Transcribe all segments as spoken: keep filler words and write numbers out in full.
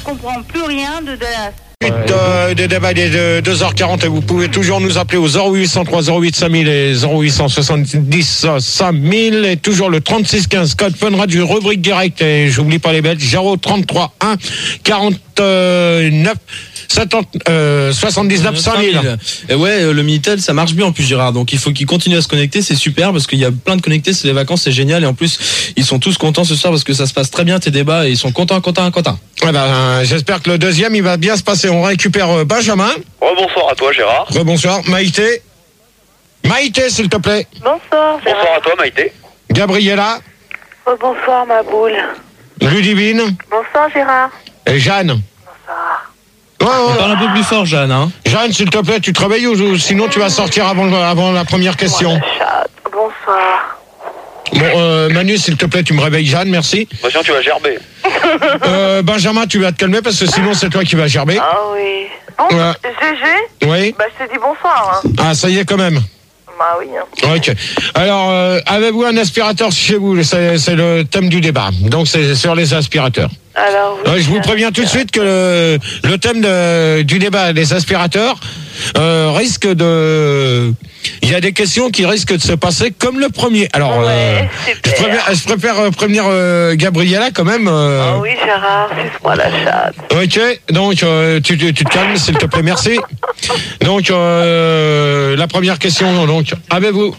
comprends plus rien de, de la... Euh, des débats de deux heures quarante et vous pouvez toujours nous appeler au zéro huit cent trois zéro huit cinq mille et zéro huit cent soixante-dix cinq mille et toujours le trente-six quinze code Fun Radio rubrique direct et j'oublie pas les Belges zéro trente-trois un quarante-neuf soixante-dix-neuf cent mille. Et ouais, le Minitel ça marche bien en plus Gérard, donc il faut qu'ils continuent à se connecter, c'est super parce qu'il y a plein de connectés, c'est les vacances, c'est génial et en plus ils sont tous contents ce soir parce que ça se passe très bien tes débats et ils sont contents, contents, contents. Ouais ben, j'espère que le deuxième il va bien se passer. On récupère Benjamin. Rebonsoir à toi Gérard. Rebonsoir Maïté. Maïté s'il te plaît. Bonsoir. Gérard. Bonsoir à toi Maïté. Gabriella. Oh, bonsoir ma boule. Ludivine. Bonsoir Gérard. Et Jeanne. Bonsoir. Ouais, ouais. Parle un peu plus fort Jeanne hein. Jeanne s'il te plaît tu te réveilles ou sinon tu vas sortir avant, avant la première question. Bonsoir. Bon euh, Manu s'il te plaît tu me réveilles Jeanne merci. Bah, sinon tu vas gerber. euh, Benjamin tu vas te calmer parce que sinon c'est toi qui vas gerber. Ah oui. Bon, Ouais. G G. Oui. Bah je te dis bonsoir. Hein. Ah ça y est quand même. Bah oui. Hein. Ok. Alors euh, avez-vous un aspirateur chez vous? C'est, c'est le thème du débat. Donc c'est sur les aspirateurs. Alors oui. Euh, je vous préviens tout de suite que le, le thème de, du débat des aspirateurs euh, risque de... Il y a des questions qui risquent de se passer comme le premier. Alors, Ouais, euh, je, super. préfère, je préfère euh, prévenir euh, Gabriella quand même. Euh, Ah oui Gérard, suce-moi la chatte. Ok, donc euh, tu, tu, tu te calmes s'il te plaît, merci. Donc, euh, la première question, donc, avez-vous...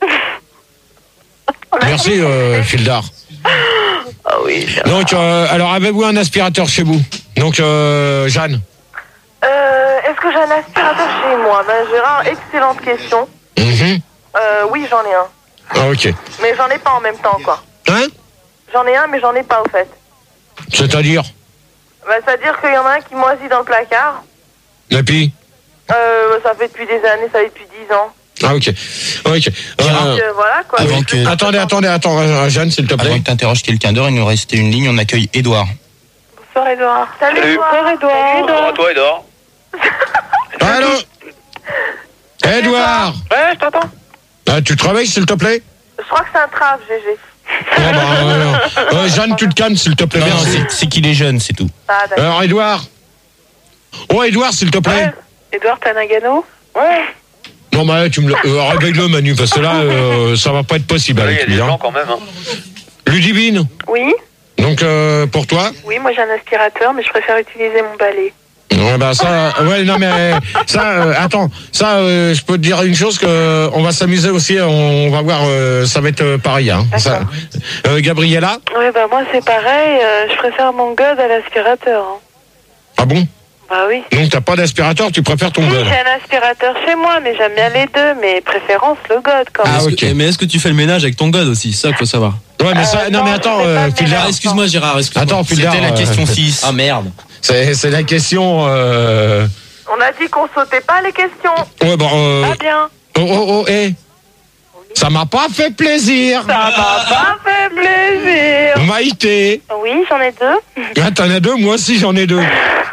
Merci, euh, Fildar. Ah oui Gérard. Donc, euh, alors, avez-vous un aspirateur chez vous? Donc, euh, Jeanne. Euh, est-ce que j'ai un aspirateur chez moi? Ben Gérard, excellente question. Mhm. Euh, oui j'en ai un. Ah, ok. Mais j'en ai pas en même temps quoi. Hein? J'en ai un mais j'en ai pas au fait. C'est-à-dire? Ben c'est-à-dire qu'il y en a un qui moisit dans le placard. Et puis? Euh, ça fait depuis des années, ça fait depuis dix ans. Ah, ok. Ok. Euh, Donc euh, voilà quoi. Avant Mais que- je- attendez, attendez, attends, euh, Jeanne, s'il te Avant plaît. que tu interroges quelqu'un d'autre, il nous restait une ligne, on accueille Édouard. Bonsoir Edouard. Salut Salut. Edouard. Bonsoir Edouard. Bonsoir à toi Edouard. Allô? Edouard! Ouais, je t'entends. Ah, tu travailles, s'il te plaît? Je crois que c'est un trave, G G. Oh, bah, euh, euh, Jeanne, tu te calmes, s'il te plaît, Non, merci. c'est, c'est qu'il est jeune, c'est tout. Ah d'accord. Alors, Edouard? Oh, Edouard, s'il te plaît. Edouard, t'as Nagano? Ouais. Non, mais tu me le... euh, réveille-le, Manu, parce que là, euh, ça va pas être possible Il y a avec des lui. Hein. gens quand même. Hein. Ludivine? Oui. Donc, euh, pour toi? Oui, moi j'ai un aspirateur, mais je préfère utiliser mon balai. Ouais, bah ça, ouais, non mais ça, euh, attends, ça, euh, je peux te dire une chose que euh, on va s'amuser aussi, on va voir, euh, ça va être euh, pareil. Hein, ça. Euh, Gabriella? Oui, bah moi c'est pareil, euh, je préfère mon god à l'aspirateur. Hein. Ah bon? Bah oui. Donc t'as pas d'aspirateur, tu préfères ton Oui, god? j'ai un aspirateur chez moi, mais j'aime bien les deux, mais préférence le god quand même. Ah, Est-ce ok. que- mais est-ce que tu fais le ménage avec ton god aussi? C'est ça qu'il faut savoir. Ouais, mais Euh, ça, non, non, mais je attends, fais pas euh, le Fildar. ménage. Ah, excuse-moi Gérard, excuse-moi. Attends, Fildar. C'était la euh, question six. Ah merde. C'est, c'est la question. Euh... On a dit qu'on sautait pas les questions. Ouais, bon. Euh... Pas bien. Oh, oh, oh, eh. Ça m'a pas fait plaisir. Ça m'a pas fait plaisir. Maïté. Oui, j'en ai deux. Ah, t'en as deux, moi aussi j'en ai deux.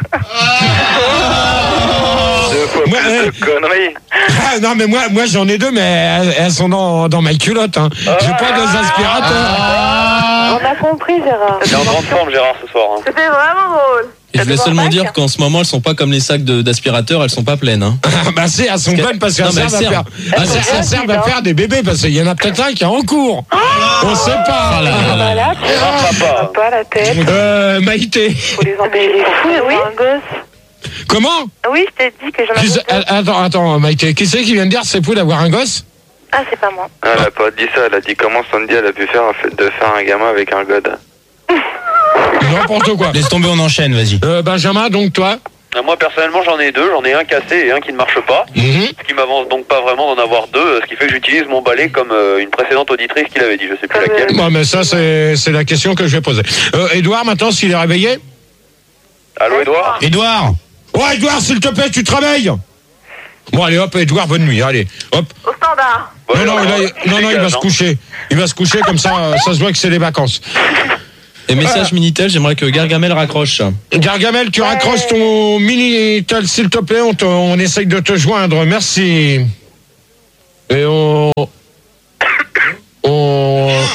Deux fois Moi, plus eh. de conneries. Ah, non, mais moi, moi j'en ai deux, mais elles, elles sont dans, dans ma culotte. Hein. J'ai pas deux aspirateurs. On a compris, Gérard. T'es en grande forme Gérard ce soir. Hein. C'était vraiment drôle. Et je voulais seulement dire qu'en ce moment, elles sont pas comme les sacs de- d'aspirateurs, elles sont pas pleines. Hein. Ah, bah si, elles sont Parce que- bonnes parce qu'elles Non, mais servent à elles faire, servent. elles servent- elles servent à faire des bébés parce qu'il y en a peut-être un qui est en cours. On sait pas. Ah là là là. Voilà, tu vois, Papa. pas la tête. Euh, Maïté. Faut les empêcher. Il est fou, oui. Un gosse. Comment? Oui, je t'ai dit que j'en Qui avais c'est- deux. Attends, attends, Maïté. Qui c'est qui vient de dire c'est fou d'avoir un gosse? Ah, c'est pas moi. Elle a pas dit ça, elle a dit comment Sandy elle a pu faire de faire un gamin avec un god. N'importe quoi. Laisse tomber, on enchaîne, vas-y. Euh, Benjamin, donc toi? Euh, Moi personnellement j'en ai deux, j'en ai un cassé et un qui ne marche pas. Mhm. Ce qui m'avance donc pas vraiment d'en avoir deux, ce qui fait que j'utilise mon balai comme euh, une précédente auditrice qui l'avait dit, je sais plus Comme, laquelle. Bon, mais ça, c'est, c'est la question que je vais poser. Euh, Edouard, maintenant, s'il est réveillé? Allô Edouard? Édouard. Oh, Edouard, s'il te plaît, tu te réveilles? Bon, allez, hop, Edouard, bonne nuit, allez, hop. Au standard. Ouais, non, non, alors, il, a- il non, non, il va dégage, se hein. coucher. Il va se coucher, comme ça, euh, ça se voit que c'est les vacances. Et message Minitel, j'aimerais que Gargamel raccroche. Gargamel, tu raccroches ton Minitel, s'il te plaît, on, te- on essaye de te joindre, merci. Et on... on...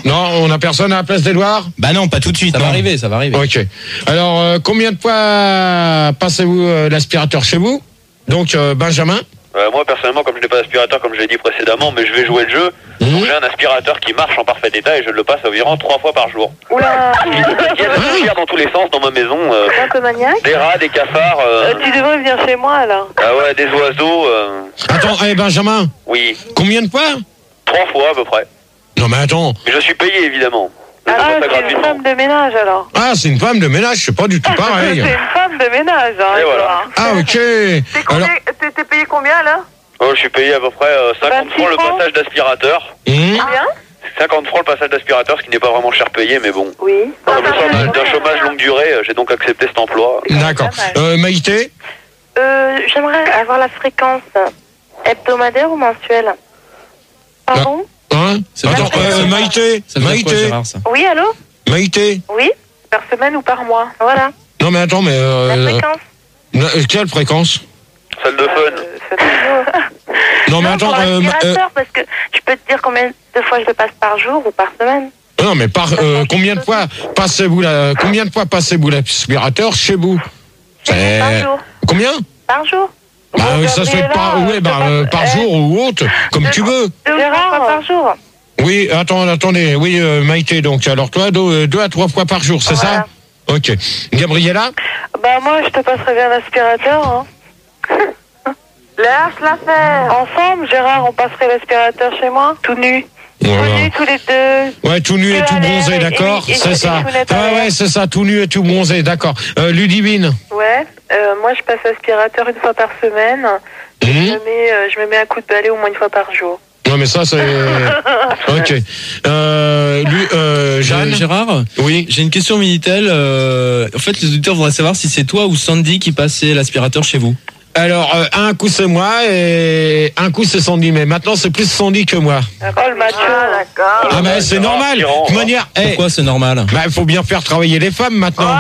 Non, on n'a personne à la place d'Edouard? Bah non, pas tout de suite. Ça non. va arriver, ça va arriver. Ok. Alors, euh, combien de fois passez-vous euh, l'aspirateur chez vous? Donc, euh, Benjamin? Euh, moi personnellement, comme je n'ai pas d'aspirateur, comme je l'ai dit précédemment, mais je vais jouer le jeu, Mmh. donc j'ai un aspirateur qui marche en parfait état et je le passe environ trois fois par jour. Oula. Il y a de la poussière dans tous les sens dans ma maison, euh, Un peu maniaque. des rats, des cafards, euh, Euh, tu devrais venir chez moi alors. ah ouais, des oiseaux, euh, Attends, hey, Benjamin, oui, combien de fois? trois fois à peu près. Non, mais attends. Mais je suis payé évidemment. Je Ah, fais ça c'est une gratuitement. femme de ménage alors. Ah, c'est une femme de ménage, c'est pas du tout C'est pareil. une femme de ménage, hein. Et voilà. Edouard. Ah, ok. T'es combien- Alors, T'es t'es payé combien là? Oh, je suis payé à peu près euh, cinquante vingt-six francs le francs. passage d'aspirateur. hum, Combien? cinquante francs le passage d'aspirateur, ce qui n'est pas vraiment cher payé, mais bon. Oui. Comme je suis d'un chômage longue durée, euh, j'ai donc accepté cet emploi. d'accord. Euh, Maïté? Euh, j'aimerais avoir la fréquence hebdomadaire ou mensuelle. Pardon? Hein? C'est Attends, quoi, euh, ça Maïté? Ça veut dire quoi, Maïté? Gérard, ça? Oui, allô? Maïté? Oui? Par semaine ou par mois? Voilà. Non, mais attends, mais... La Euh, fréquence. euh, quelle fréquence? Salle de fun. Euh, ça fait- Non, mais Non, attends... pour euh, l'aspirateur, parce que je peux te dire combien de fois je le passe par jour ou par semaine. euh, non, mais par, euh, combien de fois passez-vous la, combien de fois passez-vous l'aspirateur chez vous? C'est- Par jour. Combien? Par jour. Bah, Bon, ça se fait Gabriela, pas, ouais, je bah, te euh, passe- par eh, jour ou autre, comme deux- tu veux. Deux ou trois fois par jour. Oui, attends, attendez, oui, euh, Maïté, donc, alors toi, deux, deux à trois fois par jour, c'est Voilà. ça? Ok. Gabriella? Bah moi, je te passerai bien l'aspirateur. Hein. Lâche l'affaire. Ensemble, Gérard, on passerait l'aspirateur chez moi, tout nu. Tout Voilà. nu, tous les deux. Ouais, tout nu et Que tout à l'air bronzé, et- d'accord, et- et- c'est et ça. chouinette à Ouais, l'air. ouais, c'est ça, tout nu et tout bronzé, d'accord. Euh, Ludivine? Ouais, euh, moi je passe l'aspirateur une fois par semaine. Et Hum. je, me mets, euh, je me mets un coup de balai au moins une fois par jour. Ouais, mais ça, c'est... Ok. Euh, lui, euh, Jeanne? Euh, Gérard, Oui. j'ai une question Minitel. Euh, en fait, les auditeurs voudraient savoir si c'est toi ou Sandy qui passait l'aspirateur chez vous. Alors, euh, un coup c'est moi et un coup c'est Sandy, mais maintenant c'est plus Sandy que moi. Oh le macho. d'accord. Ah, mais c'est Gérard, normal. De Gérard, toute manière, eh, Pourquoi c'est normal? bah, il faut bien faire travailler les femmes maintenant.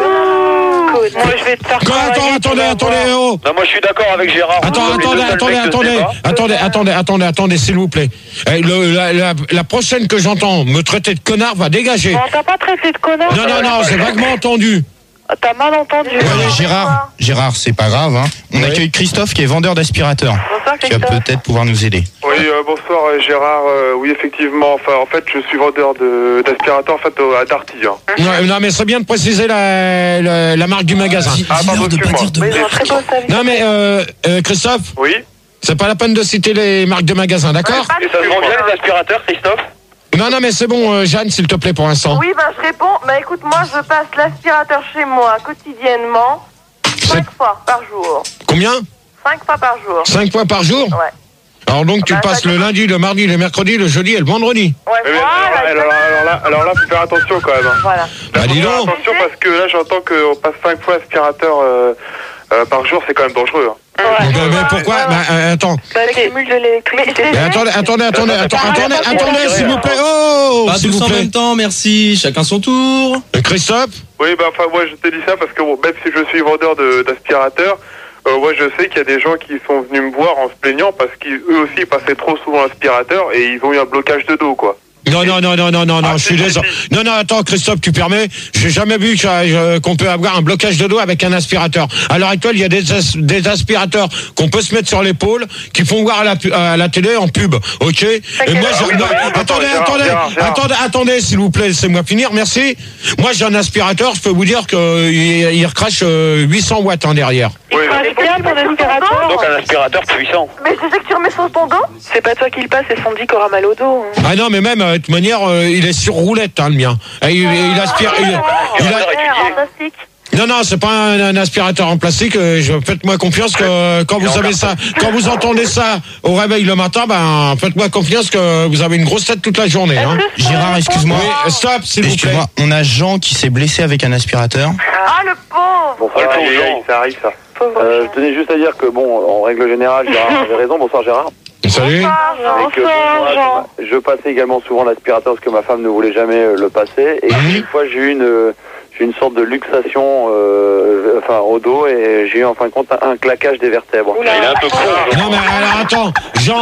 Moi je vais te faire Quoi, attends, travailler, attendez, tu vas attendez, voir. oh. Non, moi je suis d'accord avec Gérard. Attends, Vous, les attendez, deux seuls attendez, mecs de ce attendez, débat. attendez, attendez, attendez, attendez, s'il vous plaît. Eh, le- la, la- la prochaine que j'entends me traiter de connard va dégager. On t'a pas traité de connard. Non, non, non, j'ai vaguement entendu. T'as mal entendu. Ouais, Gérard, Gérard, c'est pas grave. Hein. On Oui. accueille Christophe qui est vendeur d'aspirateur. Bonsoir Qui va Christophe. peut-être pouvoir nous aider. Oui, euh, bonsoir euh, Gérard. Euh, oui, effectivement. Enfin, en fait, je suis vendeur de d'aspirateur en fait au- à Darty. Hein. Non, non, mais c'est bien de préciser la, la, la marque du magasin. Ah, pardon, excuse-moi. Mais ils ont un très beau service. Non, mais euh, euh, Christophe, Oui. c'est pas la peine de citer les marques de magasins, d'accord? Et ça se vend bien les aspirateurs, Christophe? Non, non, mais c'est bon, euh, Jeanne, s'il te plaît, pour l'instant. Oui, bah je réponds. Bah écoute, moi je passe l'aspirateur chez moi quotidiennement, cinq fois par jour. Combien? Cinq fois par jour. Cinq fois par jour? Ouais. Alors donc, tu Bah, passes ça le dépend. lundi, le mardi, le mercredi, le jeudi et le vendredi. Ouais, Mais, mais, voilà. alors, alors, alors là, alors là, faut faire attention quand même. hein. Voilà. Là, Bah, faut dis faire donc. attention parce que là, j'entends qu'on passe cinq fois aspirateur euh, euh, par jour, c'est quand même dangereux. Hein. Ouais. Mais, mais pourquoi? Ouais, ouais. Bah, euh, attends. Bah, c'est cumul de l'électricité. Mais attendez, attendez, attendez, attendez, attendez, attendez, s'il vous plaît. Oh, Pas s'il tous vous en plaît. même temps, merci. Chacun son tour. Euh, Christophe? Oui, bah enfin, moi, je te dis ça parce que bon, même si je suis vendeur de- d'aspirateur, euh, ouais, je sais qu'il y a des gens qui sont venus me voir en se plaignant parce qu'eux aussi passaient trop souvent l'aspirateur et ils ont eu un blocage de dos, quoi. Non, non, non, non, non, non, non, Ah, je suis si, si, désolé. si. Non, non, attends, Christophe, tu permets? J'ai jamais vu que, euh, qu'on peut avoir un blocage de dos avec un aspirateur. À l'heure actuelle, il y a des, as- des aspirateurs qu'on peut se mettre sur l'épaule, qui font voir à la, pu- à la télé en pub, ok? Et moi, Ah j'ai- oui, non, non, mais attends, attendez, Gérard, attendez, Gérard, Gérard. attendez, attendez, s'il vous plaît, laissez-moi finir, merci. Moi, j'ai un aspirateur, je peux vous dire qu'il il recrache euh, huit cents watts hein, derrière. Oui, C'est bien ton aspirateur. Donc un aspirateur puissant. Mais tu sais que tu remets sur ton dos? C'est pas toi qui le passe, c'est Sandy qui aura mal au dos. hein. Ah non, mais même, euh, de toute manière, euh, il est sur roulette, hein, le mien. Et il, il aspire... il- il a- Fantastique. Non, non, c'est pas un, un aspirateur en plastique. euh, je- Faites-moi confiance que quand vous avez ça, quand vous entendez ça au réveil le matin, ben faites-moi confiance que vous avez une grosse tête toute la journée. Hein. Gérard, excuse-moi. Oui, stop, s'il vous plaît. Excuse-moi, on a Jean qui s'est blessé avec un aspirateur. Ah le pauvre. Bonsoir, Ouais, aïe, aïe, aïe, ça arrive ça. Pauvre Euh, Jean. je tenais juste à dire que, bon, en règle générale, Gérard avait raison. Bonsoir, Gérard. Salut. Bonsoir Jean. Et que, Bonsoir moi, Jean. je passais également souvent l'aspirateur parce que ma femme ne voulait jamais euh, le passer. Et Mhm. une fois, j'ai eu une, euh, j'ai eu une sorte de luxation euh, enfin, au dos et j'ai eu en fin de compte un, un claquage des vertèbres. Il est un peu con. Non mais alors attends, Jean.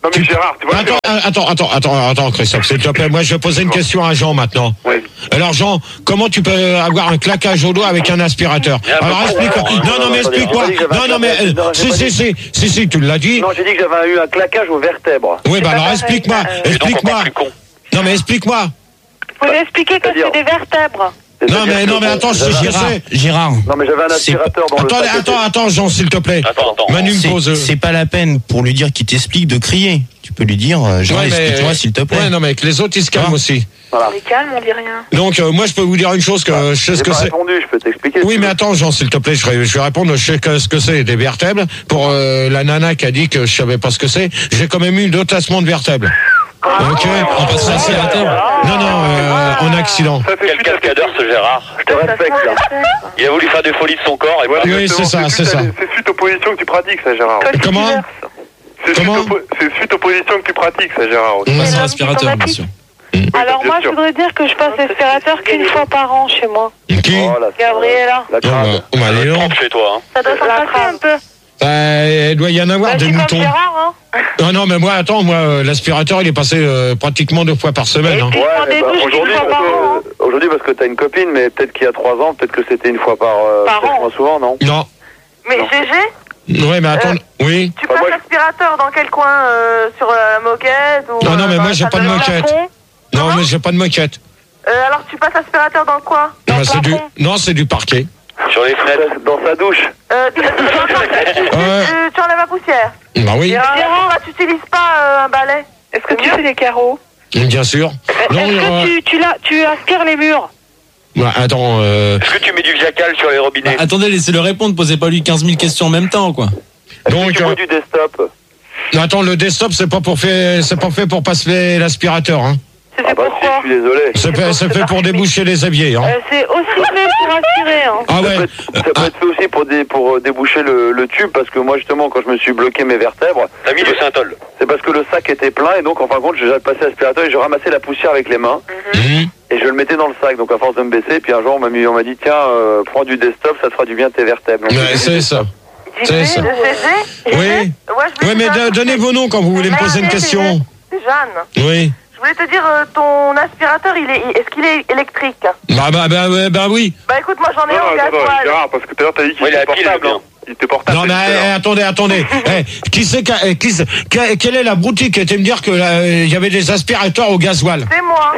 Non mais Gérard, tu vois. Attends, attends, attends, attends, attends, Christophe, s'il te plaît. Moi, je vais poser une question à Jean maintenant. Oui. Alors, Jean, comment tu peux avoir un claquage au doigt avec un aspirateur? Alors, explique-moi. Non, non, mais explique-moi. Non, non, mais si, si, si, si, si, tu l'as dit. Non, j'ai dit que j'avais eu un claquage aux vertèbres. Oui, bah alors explique-moi, explique-moi. Non, mais explique-moi. Vous pouvez expliquer que c'est des vertèbres. Non, mais non, mais attends, je sais. Gérard, Gérard. Non, mais j'avais un aspirateur dans le Attends, sac. attends, attends, Jean, s'il te plaît. Attends, attends. Manu me C'est- pose. C'est pas la peine pour lui dire qu'il t'explique de crier. Tu peux lui dire, euh, Jean, Ouais, mais- explique-moi s'il te plaît. Ouais, non, mais que les autres, ils se calment Hein aussi. Voilà. On est calme, on dit rien. Donc, euh, moi, je peux vous dire une chose, que je sais ce J'ai que pas c'est. répondu, je peux t'expliquer. Oui, mais attends, Jean, s'il te plaît, je vais, je vais répondre. Je sais que- ce que c'est des vertèbres. Pour euh, la nana qui a dit que je savais pas ce que c'est, j'ai quand même eu une dotation de vertèbres. Ok. On passe l'aspirateur. Non, non, euh, en accident. Ça fait Quel suite à- cascadeur ce Gérard. Je te respecte, là. Il a voulu faire des folies de son corps et voilà. Oui, Exactement, c'est ça, c'est suite à- ça. C'est suite aux positions que tu pratiques, ça, Gérard. Comment? C'est suite, Comment aux po- c'est suite aux positions que tu pratiques, ça, Gérard. aussi. Mmh. Passe l'aspirateur, bien sûr. Alors bien moi, je sûr. voudrais dire que je passe l'aspirateur qu'une fois par an chez moi. Qui? Oh, là, Gabriella. La Oh, crade. bah, oh, bah, elle est longue. Trempe chez toi. Hein. Ça doit s'en passer un peu. Euh, il doit y en avoir Bah, des c'est comme moutons. Gérard, hein. Non, non, mais moi, attends, moi, euh, l'aspirateur, il est passé euh, pratiquement deux fois par semaine. Hein. Et Ouais, prends des mais bah, douches aujourd'hui, une fois parce par an. hein. que, aujourd'hui, parce que t'as une copine, mais peut-être qu'il y a trois ans, peut-être que c'était une fois par, euh, Par peut-être an. moins souvent, non? Non. Mais Gégé, Ouais, mais attends. Oui. tu Bah, passes moi, je- l'aspirateur dans quel coin euh, Sur la moquette ou, Non, non, mais euh, moi, dans j'ai la pas de salle moquette. plafond Non, mais j'ai pas de moquette. Euh, alors tu passes l'aspirateur dans quoi Dans Bah, le c'est du... plafond Non, c'est du parquet. Sur les fenêtres. Dans sa douche. euh, tu, tu, tu, tu, Ouais. tu enlèves la poussière. Bah oui, Gérard, là, tu n'utilises pas euh, un balai. Est-ce que tu fais des carreaux bien sûr. Non, Est-ce euh, que tu, tu, la, tu aspires les murs bah, attends, euh... Est-ce que tu mets du Viacal sur les Bah, robinets? attendez, laissez-le répondre, posez pas lui quinze mille questions en même temps, quoi. donc, Tu euh, vois du desktop. attends, le desktop, c'est pas pour faire, c'est pas fait pour passer l'aspirateur, hein. C'est Ah fait bah si, pourquoi je suis désolé. C'est fait, c'est fait pour déboucher les éviers, hein. Euh, C'est aussi fait pour aspirer. Hein. Ah Ça peut ouais. être, ça peut être fait aussi pour, dé- pour euh, déboucher le, le tube, parce que moi, justement, quand je me suis bloqué mes vertèbres, T'as mis du synthol. c'est parce que le sac était plein, et donc, en fin de compte, j'ai passé l'aspirateur et je ramassais la poussière avec les mains, Mhm. et je le mettais dans le sac. Donc, à force de me baisser, puis un jour, on m'a mis- on m'a dit, tiens, euh, prends du desktop, ça te fera du bien tes vertèbres. Donc, Ouais, j'ai c'est dit, ça. J P, C'est ça. de Gégé Oui. Ouais, je voulais Ouais, mais te dire- de- donnez vos noms quand vous voulez me poser une question. C'est Jeanne. Oui. Je voulais te dire, euh, ton aspirateur, il est, est-ce qu'il est électrique? Bah, bah, bah, bah, bah oui. Bah écoute, moi j'en ai Non, un au non, attends, gasoil. Gérard, parce que tout à l'heure, t'as dit qu'il Ouais, il était a la pile, portable. bien. hein. Il était portable. Non, mais tout à eh, l'heure. attendez, attendez. Eh, qui c'est qui, qui c'est- que- quelle est la boutique qui était me dire que là, il y avait des aspirateurs au gasoil? C'est moi.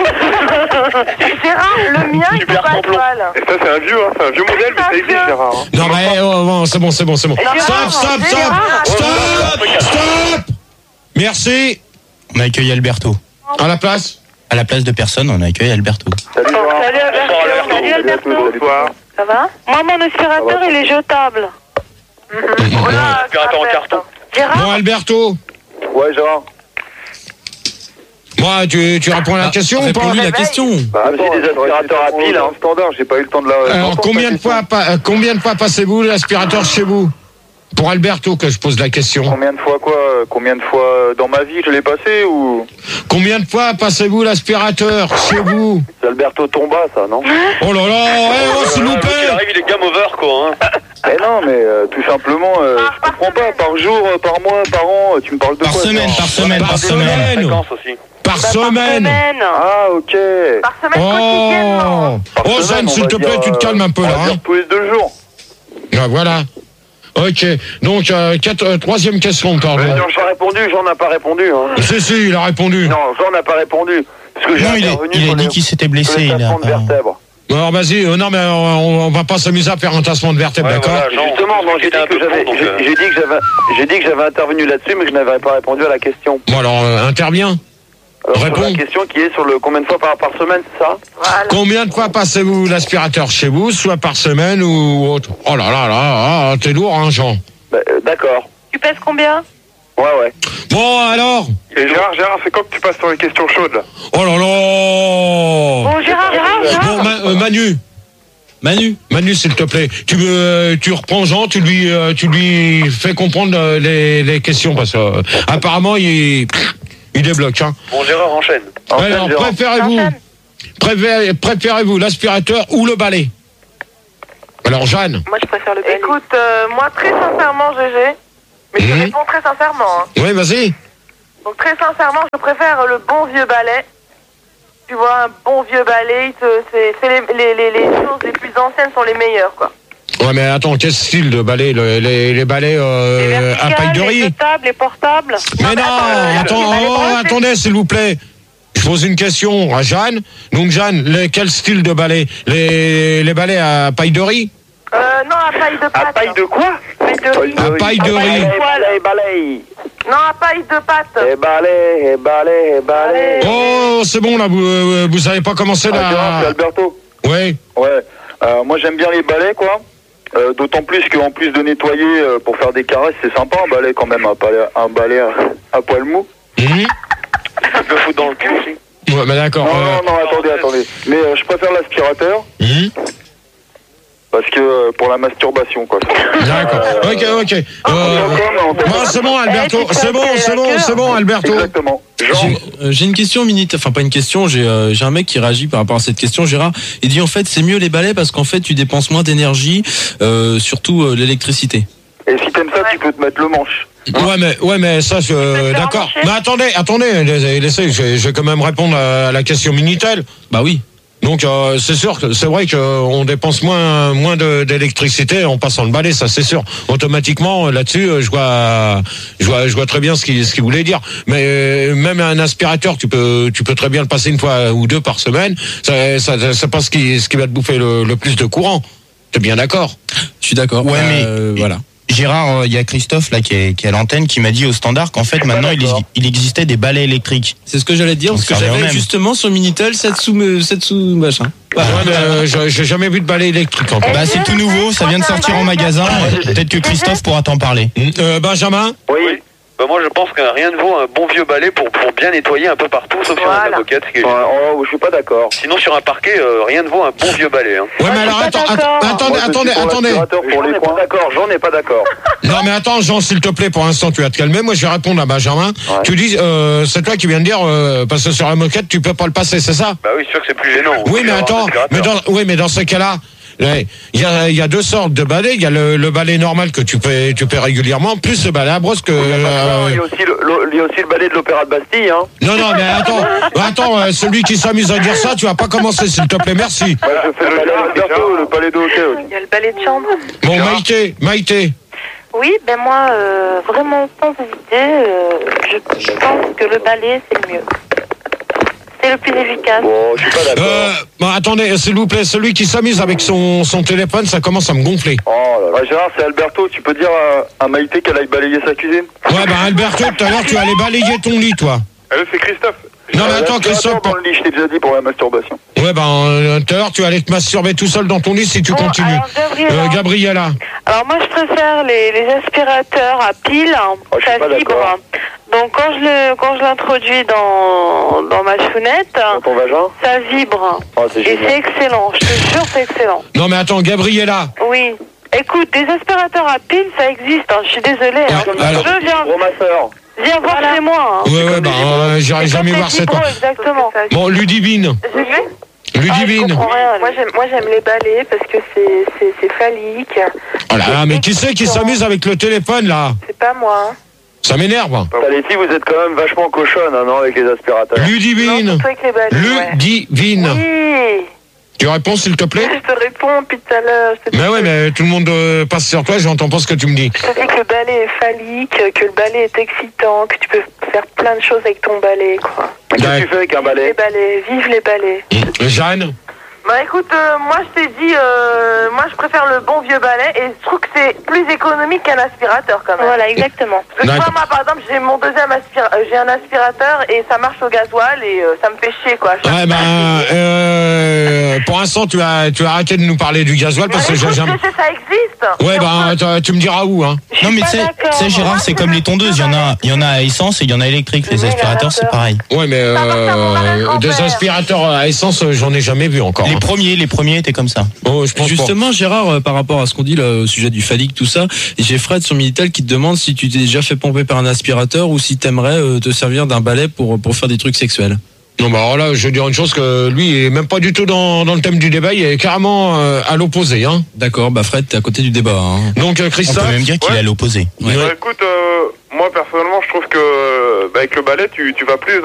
Gérard, le mien, il est Super pas complot. gasoil. Et ça, c'est un vieux, hein, c'est un vieux modèle, mais ça existe, Gérard. hein. Non, mais eh, oh, bon, c'est bon, c'est bon, c'est bon. Gérard, Stop, stop, stop, Gérard. stop, stop. Merci. On accueille Alberto. À la place. À la place de personne, on accueille Alberto. Salut, Jean. Salut Alberto. Bonsoir, Alberto. Salut Alberto. Bonsoir. Ça va? Moi, mon aspirateur, il est jetable. Voilà, Aspirateur en ça carton. Bon, Gérard, Alberto. Ouais, Jean. Moi, tu, tu réponds à la Ah, question ou pas? réponds-lui la question. Bah, j'ai des aspirateurs à pile, hein. Standard, j'ai pas eu le temps de la. Alors, d'entendre combien ta de question. fois, pa- euh, combien de fois passez-vous l'aspirateur chez vous? Pour Alberto que je pose la question. Combien de fois quoi euh, Combien de fois euh, dans ma vie je l'ai passé ou Combien de fois passez-vous l'aspirateur chez vous? c'est Alberto Tomba ça, non? Oh là là, eh, oh, s'il vous Il plaît. arrive, il est game over, quoi. Hein. Eh non, mais euh, tout simplement, euh, je comprends pas. Par jour, euh, par mois, par an, euh, tu me parles de Par quoi semaine, Jean par semaine, Par par semaine. semaine. Fréquence aussi. Par bah, par semaine. semaine. Ah, ok. Par semaine quotidiennement. Oh, Par oh semaine, Jeanne, on s'il va te dire, plaît, tu te euh, calmes un peu on là. va Hein. dire tous les deux jours. Ah, voilà. Ok. Donc, euh, quatre, euh, troisième question, pardon. Ouais, Jean n'a pas répondu, Jean n'a pas répondu. Hein. Si, si, il a répondu. Non, Jean n'a pas répondu. Parce que j'ai Non, il, est- intervenu il a sur dit les- qu'il s'était sur blessé. les Il a tassements de pas- vertèbres. Alors, vas-y. euh, non, mais euh, on, on va pas s'amuser à faire un tassement de vertèbres, Ouais, d'accord? voilà. Jean, Justement, non, j'ai dit c'était un que peu j'avais, con, donc, j'ai euh. j'ai dit que j'avais, j'ai dit que j'avais intervenu là-dessus, mais que je n'avais pas répondu à la question. Bon, alors, euh, interviens. Alors, sur Réponds. la question qui est sur le combien de fois par, par semaine, c'est ça? Voilà. Combien de fois passez-vous l'aspirateur chez vous, soit par semaine ou autre? Oh là là là, ah, t'es lourd, hein, Jean. Bah, euh, d'accord. Tu pèses combien? Ouais, ouais. Bon, alors. Et Gérard, Gérard, c'est quand que tu passes sur les questions chaudes, là? Oh là là. Bon, Gérard, Gérard, Bon, Gérard. Ma- euh, Manu. Manu. Manu, s'il te plaît, tu me, euh, tu reprends Jean, tu lui, euh, tu lui fais comprendre euh, les, les questions parce que euh, apparemment il, il débloque. Hein. Bon, Gérard enchaîne. Enchaîne, Alors, Gérard. préférez-vous, Enchaîne. préférez, préférez-vous l'aspirateur ou le balai? Alors, Jeanne. Moi, je préfère le balai. Écoute, euh, moi, très sincèrement, Gégé, mais je te Mhm. réponds très sincèrement. Hein. Oui, vas-y. Donc très sincèrement, je préfère le bon vieux balai. Tu vois, un bon vieux balai, il te- c'est c'est les, les, les, les choses les plus anciennes sont les meilleures, quoi. Ouais, mais attends, quel style de balai? Le- les, les balais euh, à paille de les riz? jetables, les portables. Mais non, attends, oh, attendez, s'il vous plaît. Je pose une question à Jeanne. Donc, Jeanne, les- quel style de balai? Les, les balais à paille de riz? Euh, non, à paille de pâte. À paille de quoi? Paille de riz. À paille de riz. Balai, balai. Non, à paille de pâte. Et balai, et balai, et balai. Oh, c'est bon, là, vous, euh, vous savez pas commencer Ah, Gérard, c'est là. Alberto. Oui. Ouais. Euh, moi, j'aime bien les balais, quoi. Euh, D'autant plus qu'en plus de nettoyer euh, pour faire des caresses, c'est sympa un balai quand même, un balai, un balai à, à poil mou. Mmh. Tu peux foutre dans le cul aussi. Ouais, mais d'accord. Non, euh, non, non, attendez, attendez. Mais euh, je préfère l'aspirateur mmh. parce que euh, pour la masturbation, quoi. D'accord. Ok, ok. Euh, bon, c'est bon, Alberto. C'est bon, c'est bon, c'est bon, Alberto. Exactement. Jean, J'ai euh, j'ai une question, Minute. Enfin, pas une question. J'ai euh, j'ai un mec qui réagit par rapport à cette question, Gérard. Il dit en fait, c'est mieux les balais parce qu'en fait, tu dépenses moins d'énergie, euh, surtout euh, l'électricité. et si t'aimes ça, tu peux te mettre le manche. Ouais, mais, ouais, mais ça, je, faire d'accord. marcher. Mais attendez, attendez, laissez, laissez, je, vais- je vais quand même répondre à la question Minitel. Bah oui. Donc, euh, c'est sûr que c'est vrai qu'on dépense moins, moins de- d'électricité en passant le balai, ça c'est sûr. Automatiquement, là-dessus, euh, je vois, je vois, je vois très bien ce qu'il, ce qu'il voulait dire. Mais euh, même un aspirateur, tu peux, tu peux très bien le passer une fois ou deux par semaine. Ça, ça, c'est pas ce qui, ce qui va te bouffer le, le plus de courant. T'es bien d'accord? Je suis d'accord. Ouais, mais- Euh, voilà. Gérard, il y a Christophe là qui est, qui est à l'antenne qui m'a dit au standard qu'en fait maintenant il, d'accord. il existait des balais électriques. C'est ce que j'allais dire, Donc, parce que ça revient au j'avais même. justement sur Minitel sept sous, sept sous machin. Ouais, mais euh, j'ai j'ai jamais vu de balai électrique encore. Bah c'est tout nouveau, ça vient de sortir en magasin. Peut-être que Christophe pourra t'en parler. Euh, Benjamin? Oui. Bah moi je pense que rien ne vaut un bon vieux balai pour, pour bien nettoyer un peu partout, sauf sur Voilà. la moquette. ce qui est- Ouais, oh, je suis pas d'accord. Sinon sur un parquet, euh, rien ne vaut un bon vieux balai. Hein. Ouais, mais je alors suis attends, pas attends, d'accord. attendez, Moi, je attendez, suis pour attendez. l'aspirateur pour J'en les ai coins. pas d'accord, j'en ai pas d'accord. Non, mais attends, Jean, s'il te plaît, pour l'instant, tu vas te calmer. Moi, je vais répondre à Benjamin. Ouais. Tu dis, euh, c'est toi qui viens de dire, euh, parce que sur la moquette, tu peux pas le passer, c'est ça? Bah oui, c'est sûr que c'est plus gênant. Oui, mais Avoir un attends, aspirateur. mais dans, oui, mais dans ce cas-là, ouais, il y a, il y a deux sortes de balais. Il y a le, le balai normal que tu peux, tu peux régulièrement, plus le balai à brosse que. Non, euh, il y a aussi le, le- il y a aussi le balai de l'Opéra de Bastille, hein. non, non, mais attends, attends, euh, celui qui s'amuse à dire ça, tu vas pas commencer, s'il te plaît, merci. Ouais, je fais le balai d'Alberto, le balai de hockey aussi. Il y a le balai de chambre. Bon, Maïté, Maïté. Oui, ben moi, euh, vraiment sans hésiter, euh, je, je pense que le balai, c'est le mieux. C'est le plus efficace. Bon, je suis pas d'accord. Euh, bon, attendez, s'il vous plaît, celui qui s'amuse avec son, son téléphone, ça commence à me gonfler. Oh là là. Gérard, c'est Alberto, tu peux dire à, à Maïté qu'elle aille balayer sa cuisine? Ouais, bah, Alberto, tout à l'heure, tu allais balayer ton lit, toi. Euh, c'est Christophe. Non, mais Euh, attends, l'aspirateur Christophe. dans le lit, je t'ai déjà dit pour la masturbation. Ouais, ben, euh, tout à l'heure, tu allais te masturber tout seul dans ton lit si tu Bon, continues. alors, Gabriela. Euh, Gabriella. Alors moi, je préfère les, les aspirateurs à pile, Oh, je suis ça pas vibre. d'accord. Donc quand je le quand je l'introduis dans dans ma chounette, Dans ton vagin? ça vibre. Oh, c'est Et c'est génial. excellent. Je te jure, c'est excellent. Non, mais attends, Gabriella. Oui. Écoute, des aspirateurs à pile, ça existe. hein. Je suis désolée. hein. Ah, alors- Je viens, Gros masseur. viens voir chez moi. hein. Ouais, ouais, bah, euh, j'irai C'est jamais comme voir des cette. vibros, exactement. Bon, Ludivine. J'ai vu. Ah, je Ludivine. comprends rien, Moi lui. j'aime, moi j'aime les balais parce que c'est, c'est, c'est phallique. Oh là là, mais qui c'est qui s'amuse avec le téléphone, là? C'est pas moi. hein. Ça m'énerve. Putain, les filles, vous êtes quand même vachement cochonnes, hein, non, avec les aspirateurs. Non, Ludivine. surtout avec les balais. ouais. Ludivine. Oui. Tu réponds, s'il te plaît? Je te réponds depuis tout à l'heure. je te Mais dis ouais, que- mais tout le monde euh, passe sur toi, j'entends pas ce que tu me dis. Je te dis que le balai est phallique, que le balai est excitant, que tu peux faire plein de choses avec ton balai, quoi. Qu'est-ce que tu fais avec un Les balai? balais, vive les balais. Jeanne. Bah écoute, euh, moi je t'ai dit, euh, moi je préfère le bon vieux balai et je trouve que c'est plus économique qu'un aspirateur quand même. Voilà, exactement. Parce que tu vois, D'accord. moi par exemple, j'ai mon deuxième aspirateur, j'ai un aspirateur et ça marche au gasoil et euh, ça me fait chier quoi. Je- Ouais, ben, euh, pour l'instant, tu as, tu as arrêté de nous parler du gasoil parce que Mais j'ai écoute, jamais. tu sais, ça existe. Ouais, Et ben, on peut- tu- tu me diras où, hein. Non mais pas c'est d'accord. c'est Gérard, c'est comme les tondeuses, il y en a il y en a à essence et il y en a électrique. Les Oui, aspirateurs c'est pareil. Ouais, mais Ça appartient à mon euh, arrière-grand-père. des aspirateurs à essence, euh, j'en ai jamais vu encore. Les hein. premiers, les premiers étaient comme ça. Oh, je pense Justement, Gérard, euh, par rapport à ce qu'on dit là, au sujet du phallique, tout ça, j'ai Fred sur Minitel qui te demande si tu t'es déjà fait pomper par un aspirateur ou si t'aimerais euh, te servir d'un balai pour pour faire des trucs sexuels. pas. Non, bah alors là, je vais dire une chose que lui, il est même pas du tout dans, dans le thème du débat, il est carrément euh, à l'opposé, hein. D'accord, bah Fred, t'es à côté du débat. Hein. Donc, euh, On Christophe. peut même dire qu'il Ouais. est à l'opposé. Ouais. Bah, écoute, euh, moi personnellement, je trouve que euh, bah, avec le balai, tu, tu vas plus